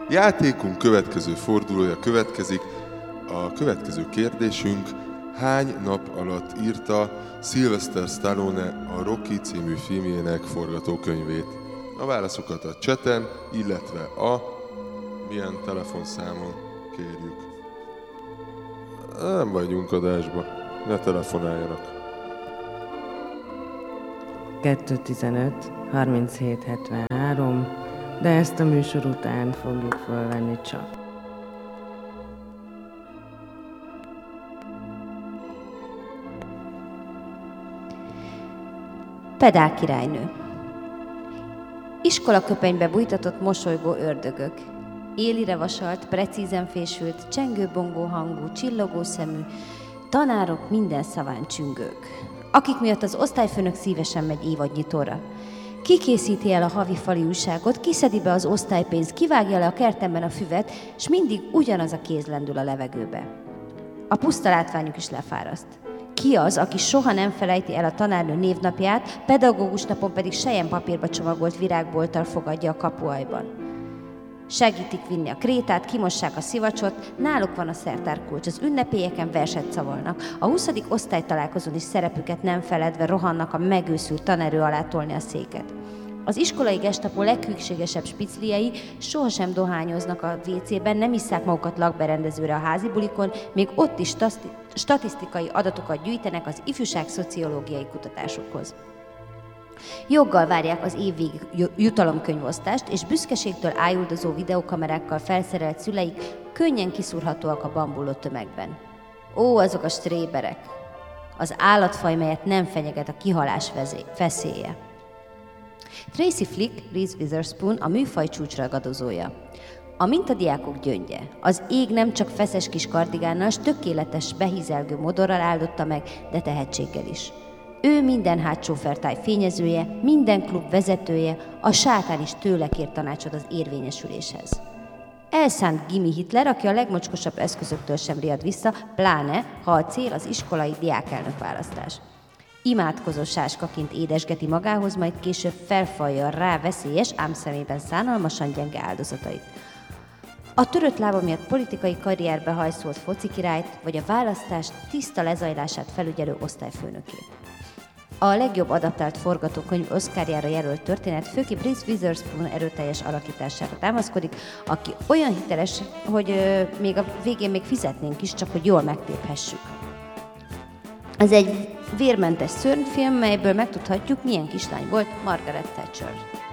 Játékunk következő fordulója következik. A következő kérdésünk: hány nap alatt írta Sylvester Stallone a Rocky című filmjének forgatókönyvét? A válaszokat a chaten, illetve a milyen telefonszámon kérjük. Nem vagyunk adásba, ne telefonáljanak. 215 37 73, de ezt a műsor után fogjuk fölvenni csak. Pedál királynő. Iskolaköpenybe bújtatott mosolygó ördögök. Élire vasalt, precízen fésült, csengő-bongó hangú, csillogó szemű, tanárok minden szaván csüngők, akik miatt az osztályfőnök szívesen megy évadnyitóra. Ki készíti el a havi fali újságot, kiszedi be az osztálypénzt, kivágja le a kertemben a füvet, s mindig ugyanaz a kéz lendül a levegőbe. A puszta látványuk is lefáraszt. Ki az, aki soha nem felejti el a tanárnő névnapját, pedagógus napon pedig selyempapírba csomagolt virágbolttal fogadja a kapuajban? Segítik vinni a krétát, kimossák a szivacsot, náluk van a szertárkulcs, az ünnepélyeken verset szavalnak, a 20. osztálytalálkozón is szerepüket nem feledve rohannak a megőszült tanerő alá tolni a széket. Az iskolai gestapo leghűségesebb spicliei sohasem dohányoznak a WC-ben, nem isszák magukat lakberendezőre a házi bulikon, még ott is statisztikai adatokat gyűjtenek az ifjúság szociológiai kutatásokhoz. Joggal várják az évvégi jutalomkönyvosztást, és büszkeségtől ájuldozó videókamerákkal felszerelt szüleik könnyen kiszúrhatóak a bambuló tömegben. Ó, azok a stréberek! Az állatfaj, melyet nem fenyeget a kihalás veszélye. Tracy Flick, Reese Witherspoon a műfaj csúcsragadozója. A mintadiákok gyöngye. Az ég nem csak feszes kis kardigánnal, s tökéletes, behízelgő modorral áldotta meg, de tehetséggel is. Ő minden hátsófertály fényezője, minden klub vezetője, a sátán is tőle kér tanácsot az érvényesüléshez. Elszánt Gimme Hitler, aki a legmocskosabb eszközöktől sem riad vissza, pláne, ha a cél az iskolai diákelnök választás. Imádkozó sáskaként édesgeti magához, majd később felfalja rá veszélyes, ám szemében szánalmasan gyenge áldozatait. A törött lába miatt politikai karrierbe hajszolt focikirályt, vagy a választás tiszta lezajlását felügyelő osztályfőnökét. A legjobb adaptált forgatókönyv Oscarjára jelölt történet főképp Reese Witherspoon erőteljes alakítására támaszkodik, aki olyan hiteles, hogy még a végén még fizetnénk is, csak hogy jól megtéphessük. Ez egy vérmentes szörnyfilm, melyből megtudhatjuk, milyen kislány volt Margaret Thatcher.